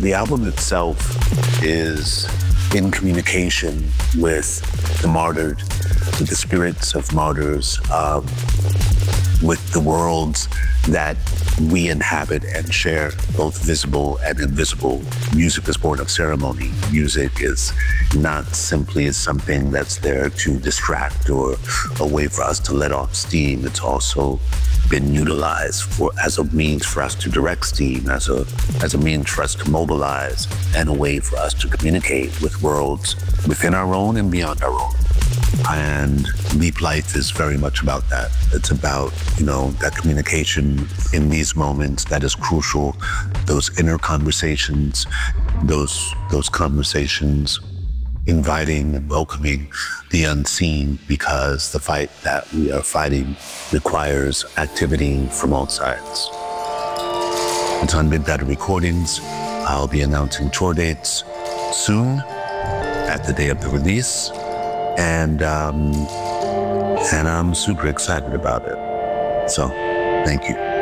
The album itself is in communication with the martyred, with the spirits of martyrs, with the worlds that we inhabit and share, both visible and invisible. Music is born of ceremony. Music is not simply something that's there to distract or a way for us to let off steam. It's also been utilized as a means for us to direct steam, as a means for us to mobilize, and a way for us to communicate with worlds within our own and beyond our own. And Leap Life is very much about that. It's about, that communication in these moments that is crucial, those inner conversations, those conversations inviting and welcoming the unseen, because the fight that we are fighting requires activity from all sides. It's on Big Data Recordings. I'll be announcing tour dates soon at the day of the release. And I'm super excited about it. So, thank you.